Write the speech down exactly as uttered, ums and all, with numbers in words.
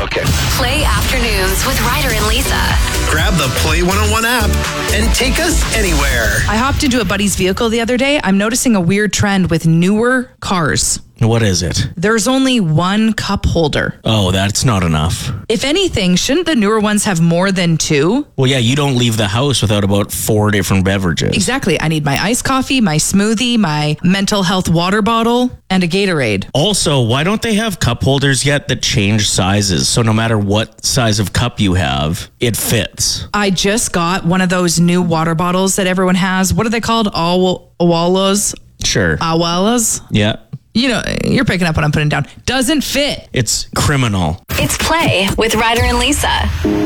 Okay. Play Afternoons with Ryder and Lisa. Grab the Play one oh one app and take us anywhere. I hopped into a buddy's vehicle the other day. I'm noticing a weird trend with newer cars. What is it? There's only one cup holder. Oh, that's not enough. If anything, shouldn't the newer ones have more than two? Well, yeah, you don't leave the house without about four different beverages. Exactly. I need my iced coffee, my smoothie, my mental health water bottle, and a Gatorade. Also, why don't they have cup holders yet that change sizes? So no matter what size of cup you have, it fits. I just got one of those new water bottles that everyone has. What are they called? Aw- Awalas? Sure. Awalas? Yeah. You know, you're picking up what I'm putting down. Doesn't fit. It's criminal. It's Play with Ryder and Lisa.